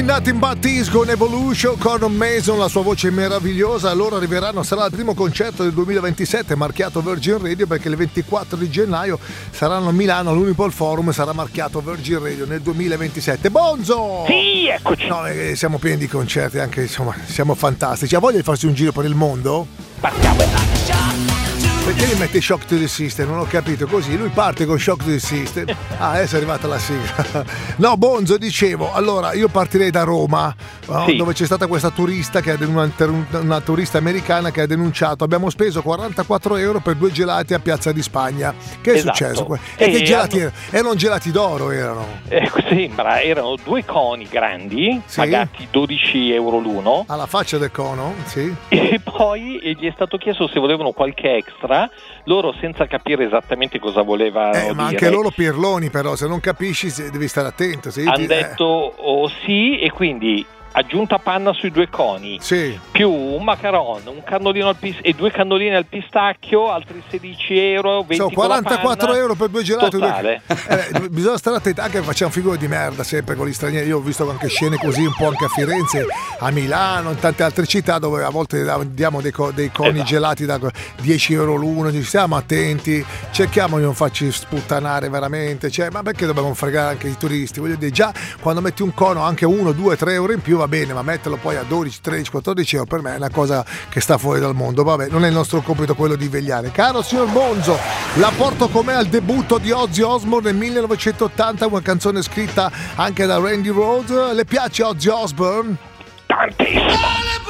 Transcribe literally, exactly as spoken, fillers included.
Nothing But This con Evolution, con Mason, la sua voce meravigliosa. Loro arriveranno, sarà il primo concerto del duemilaventisette marchiato Virgin Radio, perché il ventiquattro di gennaio saranno a Milano all'Unipol Forum, sarà marchiato Virgin Radio nel duemilaventisette. Bonzo! Sì, eccoci. No, eh, siamo pieni di concerti, anche insomma, siamo fantastici. Ha voglia di farsi un giro per il mondo? Partiamo. Perché gli mette Shock to the System? Non ho capito, così lui parte con Shock to the System. Ah, adesso è arrivata la sigla. No, Bonzo, dicevo, allora io partirei da Roma, no? Sì. Dove c'è stata questa turista che ha una, una turista americana che ha denunciato: abbiamo speso quarantaquattro euro per due gelati a Piazza di Spagna. Che è esatto. successo? E, e che gelati hanno... erano? Erano gelati d'oro, erano? Eh, sembra, erano due coni grandi, sì, pagati dodici euro l'uno. Alla faccia del cono, sì. E poi gli è stato chiesto se volevano qualche extra. Loro, senza capire esattamente cosa voleva eh, ma dire, anche loro pirloni, però se non capisci devi stare attento. Hanno ti... detto oh, sì, e quindi aggiunta panna sui due coni, sì, più un macaron, un cannolino al pis- e due cannoline al pistacchio, altri sedici euro, venti so, quarantaquattro euro per due gelati. Totale. Eh, bisogna stare attenti, anche facciamo figure di merda sempre con gli stranieri. Io ho visto anche scene così un po' anche a Firenze, a Milano, in tante altre città dove a volte diamo dei, co- dei coni esatto. gelati da dieci euro l'uno. Stiamo attenti, cerchiamo di non farci sputtanare veramente, cioè, ma perché dobbiamo fregare anche i turisti? Voglio dire, già quando metti un cono anche uno, due, tre euro in più va bene, ma metterlo poi a dodici, tredici, quattordici euro per me è una cosa che sta fuori dal mondo. Vabbè, non è il nostro compito quello di vegliare. Caro signor Bonzo, la porto con me al debutto di Ozzy Osbourne nel millenovecentottanta, una canzone scritta anche da Randy Rhoads. Le piace Ozzy Osbourne? Tantissimo.